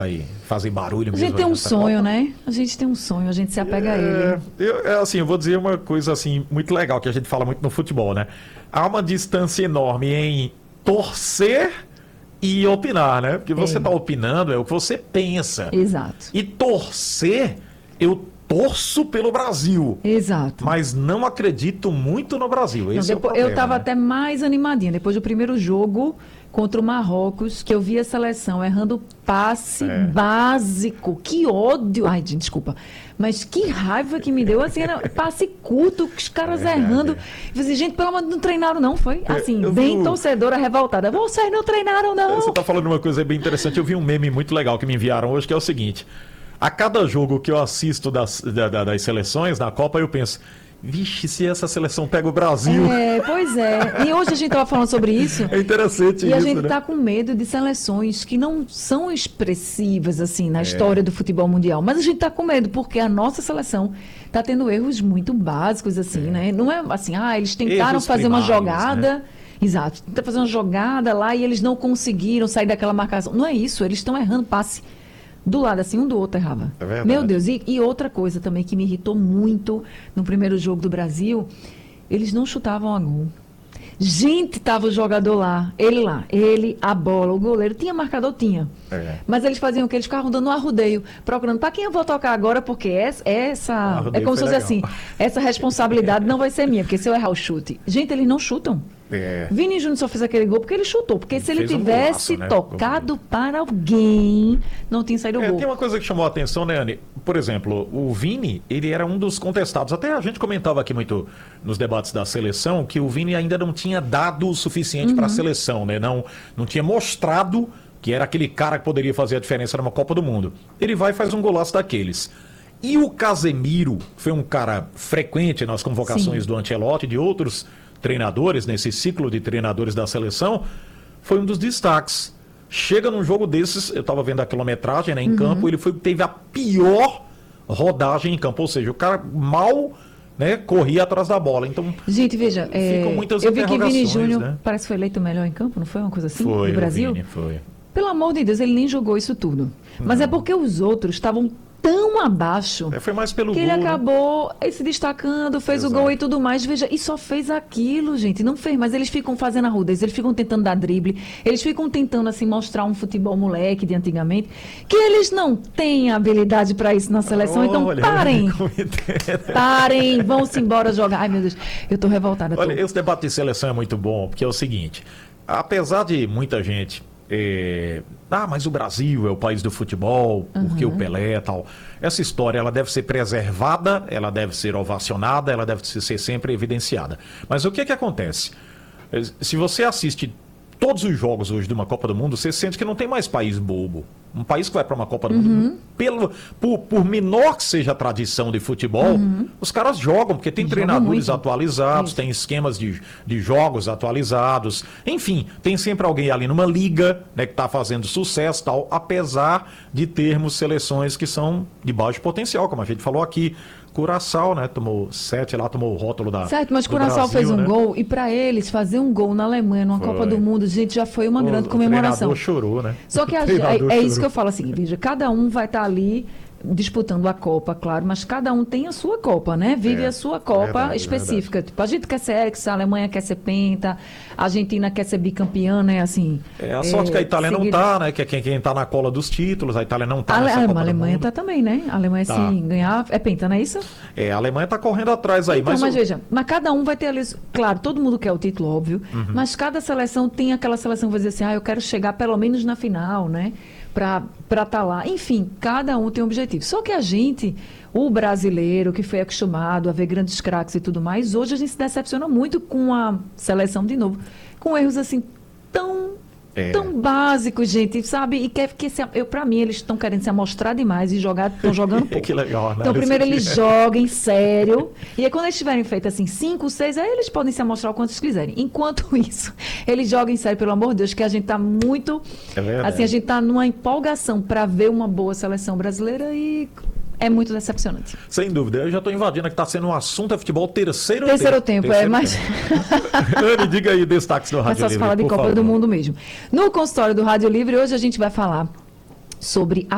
Aí, fazem barulho A mesmo gente tem aí um nessa sonho, Copa. né? A gente tem um sonho, a gente se apega a ele. Assim, eu vou dizer uma coisa assim muito legal que a gente fala muito no futebol, né? Há uma distância enorme em torcer e opinar, né? Porque você É. tá opinando, é o que você pensa. Exato. E torcer, eu torço pelo Brasil, Exato. mas não acredito muito no Brasil. Não, Esse é o depois, problema, eu estava né? até mais animadinha. Depois do primeiro jogo contra o Marrocos, que eu vi a seleção errando passe básico. Que ódio! Ai, gente, desculpa. Mas que raiva que me deu, assim, era passe curto, os caras Verdade. errando. Eu falei assim, gente, pelo amor de Deus, não treinaram não, foi? Assim, eu bem vi torcedora revoltada. Vocês não treinaram não! Você tá falando uma coisa bem interessante. Eu vi um meme muito legal que me enviaram hoje, que é o seguinte. A cada jogo que eu assisto das seleções na Copa, eu penso, vixe, se essa seleção pega o Brasil. É, pois é. E hoje a gente estava falando sobre isso. É interessante E isso, a gente né? está com medo de seleções que não são expressivas assim na história do futebol mundial. Mas a gente está com medo porque a nossa seleção está tendo erros muito básicos assim, né? Não é assim, eles tentaram Erros fazer uma primários, jogada. né? Exato. Tentaram fazer uma jogada lá e eles não conseguiram sair daquela marcação. Não é isso, eles estão errando passe. Do lado assim, um do outro errava. É verdade. Meu Deus, e outra coisa também que me irritou muito no primeiro jogo do Brasil, eles não chutavam a gol. Gente, tava o jogador lá, ele, a bola, o goleiro, tinha marcador, tinha. É. Mas eles faziam o que? Eles ficavam dando um arrudeio, procurando para quem eu vou tocar agora, porque essa arrudeio é como se foi fosse legal. assim, essa responsabilidade não vai ser minha, porque se eu errar o chute. Gente, eles não chutam. É. Vini Júnior só fez aquele gol porque ele chutou. Porque se ele Fez um tivesse golaço, né? tocado para alguém, não tinha saído o gol. Tem uma coisa que chamou a atenção, né, Anny? Por exemplo, o Vini, ele era um dos contestados. Até a gente comentava aqui muito nos debates da seleção que o Vini ainda não tinha dado o suficiente para a seleção, né? Não tinha mostrado que era aquele cara que poderia fazer a diferença numa Copa do Mundo. Ele vai e faz um golaço daqueles. E o Casemiro foi um cara frequente nas convocações Sim. do Ancelotti e de outros treinadores, nesse ciclo de treinadores da seleção, foi um dos destaques. Chega num jogo desses, eu estava vendo a quilometragem, né, em campo, ele teve a pior rodagem em campo, ou seja, o cara mal, né, corria atrás da bola. Então, Gente, veja, ficam muitas eu vi que Vini interrogações, Júnior né? parece que foi eleito o melhor em campo, não foi uma coisa assim? Foi do Brasil? o Vini, foi. Pelo amor de Deus, ele nem jogou isso tudo. Mas é porque os outros estavam tão abaixo Foi mais pelo que gol, ele né? acabou se destacando, fez Exato. o gol e tudo mais. Veja, e só fez aquilo, gente. Não fez, mas eles ficam fazendo arrudez, eles ficam tentando dar drible, eles ficam tentando assim mostrar um futebol moleque de antigamente, que eles não têm habilidade para isso na seleção. Então Olha, parem, cometendo. parem, vão-se embora jogar. Ai, meu Deus, eu tô revoltada. Olha, esse debate de seleção é muito bom, porque é o seguinte, apesar de muita gente... mas o Brasil é o país do futebol, porque o Pelé e tal. Essa história, ela deve ser preservada, ela deve ser ovacionada, ela deve ser sempre evidenciada. Mas o que que acontece? Se você assiste todos os jogos hoje de uma Copa do Mundo, você sente que não tem mais país bobo. Um país que vai para uma Copa do Mundo, por menor que seja a tradição de futebol, os caras jogam, porque tem Jogam treinadores muito. atualizados, Isso. tem esquemas de jogos atualizados, enfim, tem sempre alguém ali numa liga, né, que está fazendo sucesso, tal, apesar de termos seleções que são de baixo potencial, como a gente falou aqui. Curaçao, né, tomou 7 lá, tomou o rótulo da Certo, mas do Curaçao Brasil, fez um né? gol e para eles fazer um gol na Alemanha numa Foi. Copa do Mundo, gente, já foi uma grande O comemoração. treinador chorou, né? Só que O treinador é isso chorou. que eu falo assim, veja, cada um vai estar ali disputando a Copa, claro, mas cada um tem a sua Copa, né? Vive a sua Copa verdade, específica. Tipo, a gente quer ser hexa, a Alemanha quer ser penta, a Argentina quer ser bicampeã, né? Assim, A sorte que a Itália não seguida- tá, né? Que é quem tá na cola dos títulos, a Itália não tá A, nessa Copa a do Alemanha Mundo. tá também, né? A Alemanha, Tá. se ganhar, é penta, não é isso? A Alemanha tá correndo atrás aí, Então, mas o- veja, mas cada um vai ter ali, claro, todo mundo quer o título, óbvio, mas cada seleção tem aquela seleção que vai dizer assim, eu quero chegar pelo menos na final, né? Pra estar lá. Enfim, cada um tem um objetivo. Só que a gente, o brasileiro, que foi acostumado a ver grandes craques e tudo mais, hoje a gente se decepciona muito com a seleção de novo, com erros assim tão básicos, gente, sabe? E quer que para mim eles estão querendo se amostrar demais e estão jogando pouco. Que legal, né? Então primeiro Isso eles aqui. joguem sério, e aí quando eles tiverem feito assim 5, 6, aí eles podem se amostrar o quanto eles quiserem. Enquanto isso, eles joguem sério, pelo amor de Deus, que a gente tá muito, É verdade. assim, a gente tá numa empolgação para ver uma boa seleção brasileira e é muito decepcionante. Sem dúvida, eu já tô invadindo que tá sendo um assunto é futebol terceiro Tempo, mas Anny, diga aí destaques do mas Rádio só se Livre, fala de por Copa favor. do Mundo mesmo. No consultório do Rádio Livre, hoje a gente vai falar sobre a